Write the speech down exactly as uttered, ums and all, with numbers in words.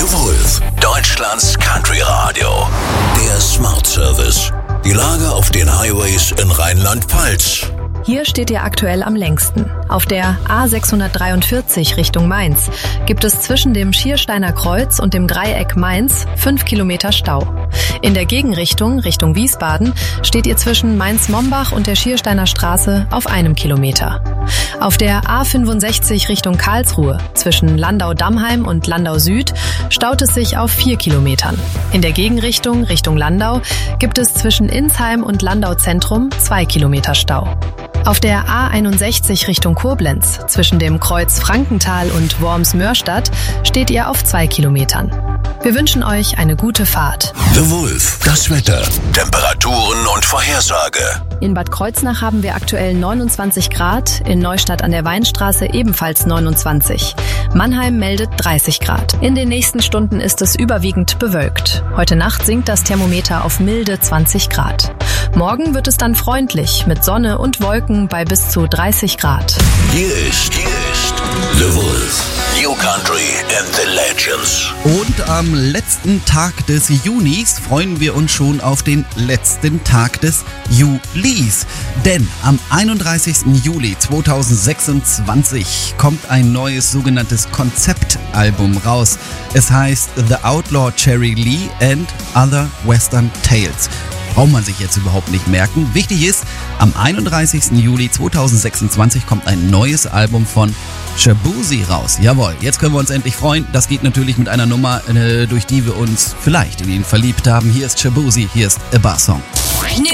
The Wolf, Deutschlands Country Radio. Der Smart Service. Die Lage auf den Highways in Rheinland-Pfalz. Hier steht ihr aktuell am längsten. Auf der A sechshundertdreiundvierzig Richtung Mainz gibt es zwischen dem Schiersteiner Kreuz und dem Dreieck Mainz fünf Kilometer Stau. In der Gegenrichtung, Richtung Wiesbaden, steht ihr zwischen Mainz-Mombach und der Schiersteiner Straße auf einem Kilometer. Auf der A fünfundsechzig Richtung Karlsruhe, zwischen Landau-Dammheim und Landau Süd, staut es sich auf vier Kilometern. In der Gegenrichtung, Richtung Landau, gibt es zwischen Insheim und Landau Zentrum zwei Kilometer Stau. Auf der A einundsechzig Richtung Koblenz, zwischen dem Kreuz Frankenthal und Worms-Mörstadt, steht ihr auf zwei Kilometern. Wir wünschen euch eine gute Fahrt. The Wolf, das Wetter, Temperaturen und Vorhersage. In Bad Kreuznach haben wir aktuell neunundzwanzig Grad, in Neustadt an der Weinstraße ebenfalls neunundzwanzig. Mannheim meldet dreißig Grad. In den nächsten Stunden ist es überwiegend bewölkt. Heute Nacht sinkt das Thermometer auf milde zwanzig Grad. Morgen wird es dann freundlich mit Sonne und Wolken bei bis zu dreißig Grad. Hier ist, hier ist The Wolf, New Country and the Legends. Und am letzten Tag des Junis freuen wir uns schon auf den letzten Tag des Julis. Denn am einunddreißigsten Juli zweitausendsechsundzwanzig kommt ein neues sogenanntes Konzeptalbum raus. Es heißt The Outlaw Cherry Lee and Other Western Tales. Braucht man sich jetzt überhaupt nicht merken. Wichtig ist, am einunddreißigsten Juli zweitausendsechsundzwanzig kommt ein neues Album von Shaboozey raus. Jawohl, jetzt können wir uns endlich freuen. Das geht natürlich mit einer Nummer, durch die wir uns vielleicht in ihn verliebt haben. Hier ist Shaboozey, hier ist A Bar Song. New